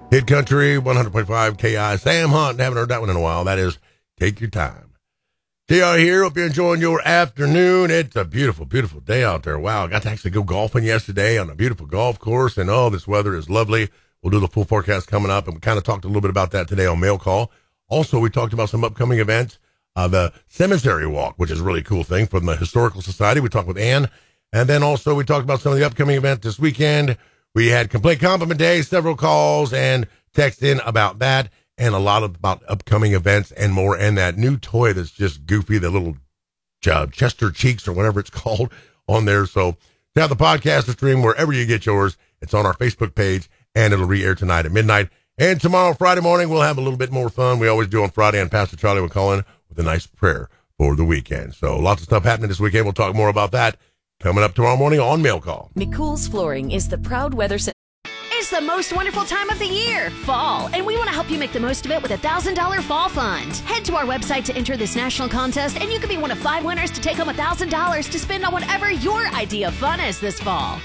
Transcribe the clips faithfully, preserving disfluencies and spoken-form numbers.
Hit Country, one hundred point five K I. Sam Hunt, haven't heard that one in a while. That is Take Your Time. T R here. Hope you're enjoying your afternoon. It's a beautiful, beautiful day out there. Wow, I got to actually go golfing yesterday on a beautiful golf course, and oh, this weather is lovely. We'll do the full forecast coming up, and we kind of talked a little bit about that today on Mail Call. Also, we talked about some upcoming events, uh, the Cemetery Walk, which is a really cool thing from the Historical Society. We talked with Ann, and then also we talked about some of the upcoming events this weekend. We had Complaint Compliment Day, several calls and text in about that, and a lot of, about upcoming events and more, and that new toy that's just goofy, the little uh, Chester Cheeks or whatever it's called on there. So to have the podcast to stream wherever you get yours, it's on our Facebook page, and it'll re-air tonight at midnight. And tomorrow, Friday morning, we'll have a little bit more fun. We always do on Friday, and Pastor Charlie will call in with a nice prayer for the weekend. So lots of stuff happening this weekend. We'll talk more about that coming up tomorrow morning on Mail Call. McCool's Flooring is the proud weather center. It's the most wonderful time of the year, fall, and we want to help you make the most of it with a one thousand dollars fall fund. Head to our website to enter this national contest, and you could be one of five winners to take home one thousand dollars to spend on whatever your idea of fun is this fall.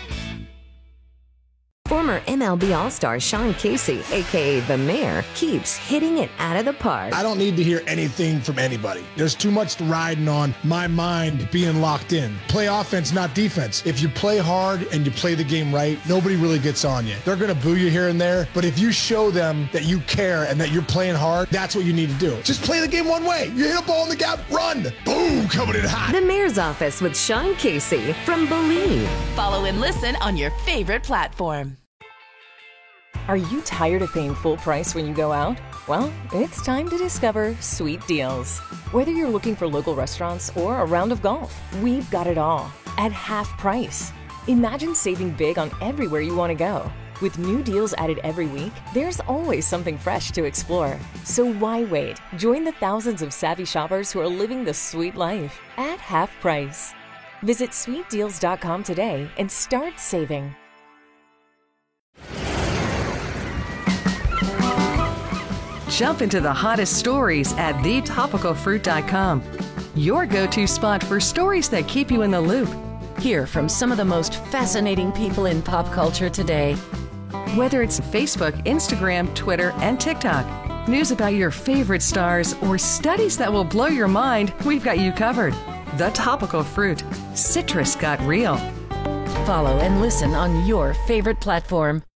Former M L B All-Star Sean Casey, a k a. The Mayor, keeps hitting it out of the park. I don't need to hear anything from anybody. There's too much riding on my mind being locked in. Play offense, not defense. If you play hard and you play the game right, nobody really gets on you. They're going to boo you here and there, but if you show them that you care and that you're playing hard, that's what you need to do. Just play the game one way. You hit a ball in the gap, run. Boom, coming in hot. The Mayor's Office with Sean Casey from Believe. Follow and listen on your favorite platform. Are you tired of paying full price when you go out? Well, it's time to discover Sweet Deals. Whether you're looking for local restaurants or a round of golf, we've got it all at half price. Imagine saving big on everywhere you want to go. With new deals added every week, there's always something fresh to explore. So why wait? Join the thousands of savvy shoppers who are living the sweet life at half price. Visit sweet deals dot com today and start saving. Jump into the hottest stories at the topical fruit dot com. Your go-to spot for stories that keep you in the loop. Hear from some of the most fascinating people in pop culture today. Whether it's Facebook, Instagram, Twitter, and TikTok, news about your favorite stars, or studies that will blow your mind, we've got you covered. The Topical Fruit. Citrus got real. Follow and listen on your favorite platform.